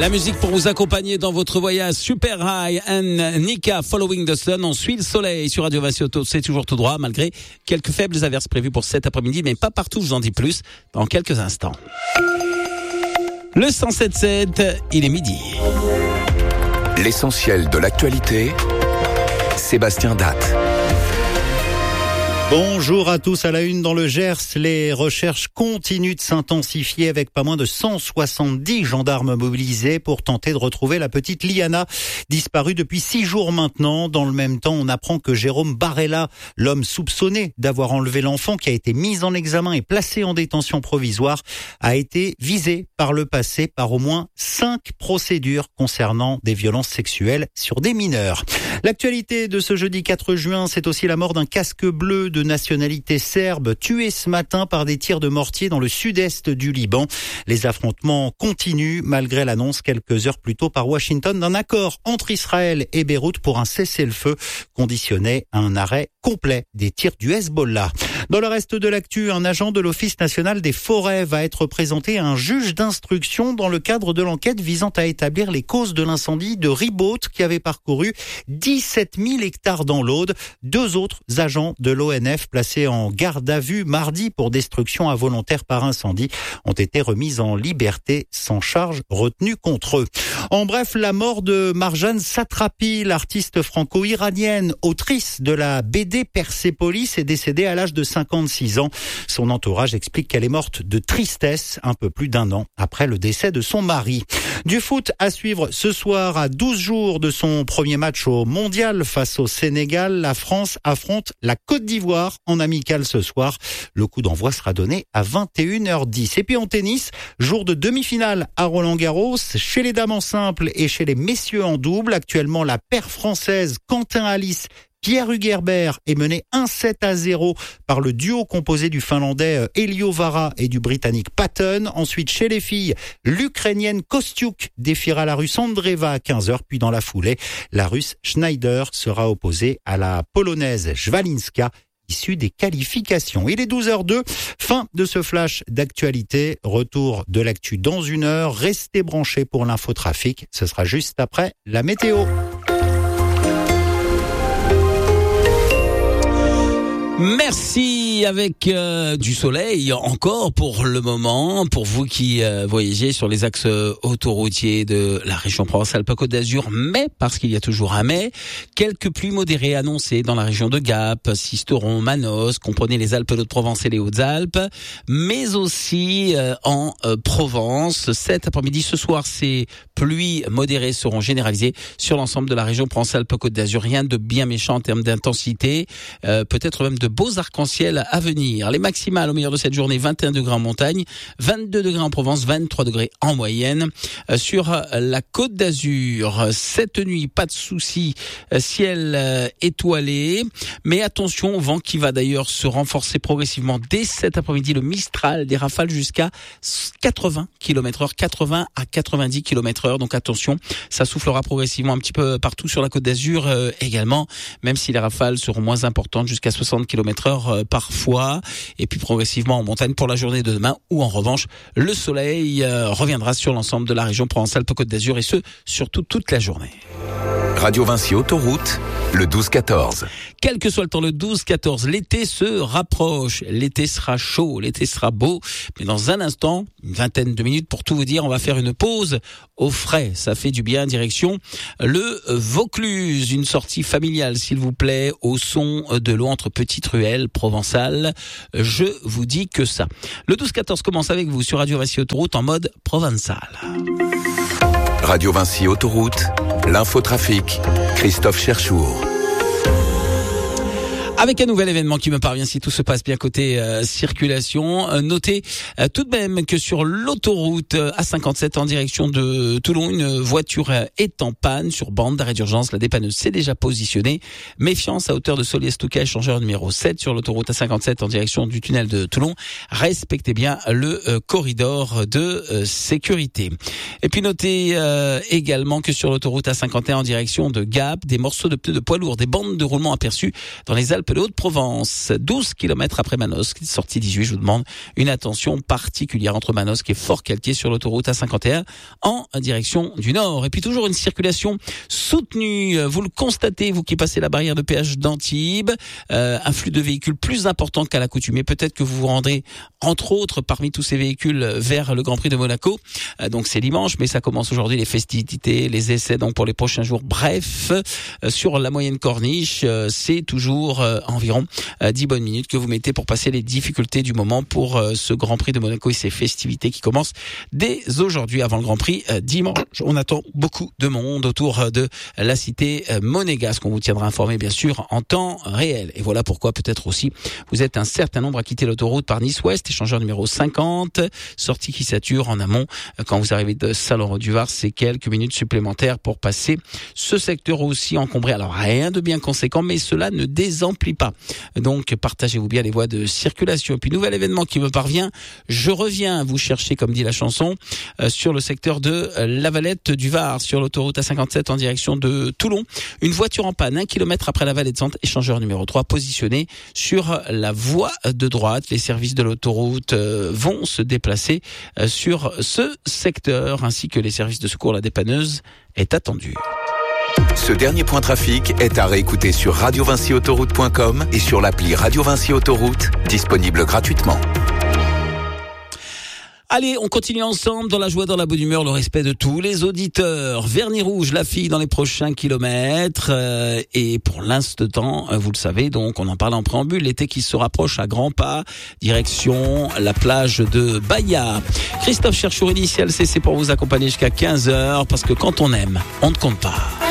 La musique pour vous accompagner dans votre voyage. Super High and Nika, Following the Sun. On suit le soleil sur Radio Vinci Auto. C'est toujours tout droit, malgré quelques faibles averses prévues pour cet après-midi, mais pas partout. Je vous en dis plus dans quelques instants. Le 107.7, il est midi. L'essentiel de l'actualité, Sébastien Datte. Bonjour à tous, à la une dans le Gers, les recherches continuent de s'intensifier avec pas moins de 170 gendarmes mobilisés pour tenter de retrouver la petite Liana, disparue depuis 6 jours maintenant. Dans le même temps, on apprend que Jérôme Barella, l'homme soupçonné d'avoir enlevé l'enfant qui a été mis en examen et placé en détention provisoire, a été visé par le passé par au moins 5 procédures concernant des violences sexuelles sur des mineurs. L'actualité de ce jeudi 4 juin, c'est aussi la mort d'un casque bleu de nationalité serbe, tué ce matin par des tirs de mortier dans le sud-est du Liban. Les affrontements continuent malgré l'annonce quelques heures plus tôt par Washington d'un accord entre Israël et Beyrouth pour un cessez-le-feu conditionné à un arrêt complet des tirs du Hezbollah. Dans le reste de l'actu, un agent de l'Office national des forêts va être présenté à un juge d'instruction dans le cadre de l'enquête visant à établir les causes de l'incendie de Ribaute qui avait parcouru 17 000 hectares dans l'Aude. 2 autres agents de l'ONF placés en garde à vue mardi pour destruction involontaire par incendie ont été remis en liberté sans charge retenue contre eux. En bref, la mort de Marjane Satrapi, l'artiste franco-iranienne, autrice de la BD Persépolis, est décédée à l'âge de 56 ans. Son entourage explique qu'elle est morte de tristesse un peu plus d'1 an après le décès de son mari. Du foot à suivre ce soir à 12 jours de son premier match au Mondial face au Sénégal. La France affronte la Côte d'Ivoire en amical ce soir. Le coup d'envoi sera donné à 21h10. Et puis en tennis, jour de demi-finale à Roland-Garros, chez les dames en simple et chez les messieurs en double. Actuellement, la paire française Quentin Halys Pierre Hugerbert est mené 1-7-0 par le duo composé du Finlandais Elio Vara et du Britannique Patton. Ensuite, chez les filles, l'Ukrainienne Kostiuk défiera la Russe Andreeva à 15h. Puis dans la foulée, la Russe Schneider sera opposée à la Polonaise Jwalinska, issue des qualifications. Il est 12h02, fin de ce flash d'actualité. Retour de l'actu dans 1 heure. Restez branchés pour l'infotrafic. Ce sera juste après la météo. Merci, avec du soleil encore pour le moment, pour vous qui voyagez sur les axes autoroutiers de la région Provence-Alpes-Côte d'Azur, mais parce qu'il y a toujours un mais, quelques pluies modérées annoncées dans la région de Gap, Sisteron, Manos, comprenez les Alpes de Provence et les Hautes-Alpes, mais aussi en Provence. Cet après-midi, ce soir, ces pluies modérées seront généralisées sur l'ensemble de la région Provence-Alpes-Côte d'Azur. Rien de bien méchant en termes d'intensité, peut-être même de beaux arcs-en-ciel à venir. Les maximales au meilleur de cette journée, 21 degrés en montagne, 22 degrés en Provence, 23 degrés en moyenne. Sur la Côte d'Azur, cette nuit, pas de soucis, ciel étoilé, mais attention au vent qui va d'ailleurs se renforcer progressivement dès cet après-midi. Le Mistral, des rafales jusqu'à 80 km/h, 80 à 90 km/h. Donc attention, ça soufflera progressivement un petit peu partout sur la Côte d'Azur également, même si les rafales seront moins importantes jusqu'à 60 km/h parfois, et puis progressivement en montagne pour la journée de demain, où en revanche le soleil reviendra sur l'ensemble de la région Provence-Alpes-Côte d'Azur, et ce surtout toute la journée. Radio Vinci Autoroute, le 12-14. Quel que soit le temps, le 12-14, l'été se rapproche, l'été sera chaud, l'été sera beau, mais dans un instant, une vingtaine de minutes pour tout vous dire, on va faire une pause au frais, ça fait du bien, direction le Vaucluse, une sortie familiale s'il vous plaît, au son de l'eau entre petites ruelles provençales, je vous dis que ça. Le 12-14 commence avec vous sur Radio Vinci Autoroute en mode provençal. Radio Vinci Autoroute, l'infotrafic, Christophe Cherchour. Avec un nouvel événement qui me parvient, si tout se passe bien côté circulation. Notez tout de même que sur l'autoroute A57 en direction de Toulon, une voiture est en panne sur bande d'arrêt d'urgence. La dépanneuse s'est déjà positionnée. Méfiance à hauteur de Soliès-Touquet, échangeur numéro 7 sur l'autoroute A57 en direction du tunnel de Toulon. Respectez bien le corridor de sécurité. Et puis notez également que sur l'autoroute A51 en direction de Gap, des morceaux de pneus de poids lourds, des bandes de roulement aperçues dans les Alpes Alpes de Haute-Provence, 12 km après Manosque, sortie 18, je vous demande une attention particulière entre Manosque et Fort-Calquier sur l'autoroute A51 en direction du nord. Et puis toujours une circulation soutenue, vous le constatez, vous qui passez la barrière de péage d'Antibes, un flux de véhicules plus important qu'à l'accoutumée. Peut-être que vous vous rendrez, entre autres, parmi tous ces véhicules vers le Grand Prix de Monaco. Donc c'est dimanche, mais ça commence aujourd'hui les festivités, les essais donc pour les prochains jours. Bref, sur la moyenne corniche, c'est toujours environ 10 bonnes minutes que vous mettez pour passer les difficultés du moment pour ce Grand Prix de Monaco et ces festivités qui commencent dès aujourd'hui avant le Grand Prix dimanche. On attend beaucoup de monde autour de la cité monégasque. On vous tiendra informé bien sûr en temps réel. Et voilà pourquoi peut-être aussi vous êtes un certain nombre à quitter l'autoroute par Nice-Ouest, échangeur numéro 50, sortie qui sature en amont. Quand vous arrivez de Saint-Laurent-du-Var, c'est quelques minutes supplémentaires pour passer ce secteur aussi encombré. Alors rien de bien conséquent, mais cela ne désemplit pas. Donc partagez-vous bien les voies de circulation. Et puis nouvel événement qui me parvient, je reviens vous chercher, comme dit la chanson, sur le secteur de Lavalette du Var, sur l'autoroute A57 en direction de Toulon. Une voiture en panne, 1 kilomètre après la vallée de Sante, échangeur numéro 3, positionné sur la voie de droite. Les services de l'autoroute vont se déplacer sur ce secteur, ainsi que les services de secours. La dépanneuse est attendue. Ce dernier point trafic est à réécouter sur radiovincyautoroute.com et sur l'appli Radio Vinci Autoroute, disponible gratuitement. Allez, on continue ensemble dans la joie, dans la bonne humeur, le respect de tous les auditeurs. Vernis rouge, la fille dans les prochains kilomètres. Et pour l'instant, vous le savez, donc on en parle en préambule, l'été qui se rapproche à grands pas, direction la plage de Baïa. Christophe Cherchour, Initial CC pour vous accompagner jusqu'à 15h, parce que quand on aime, on ne compte pas.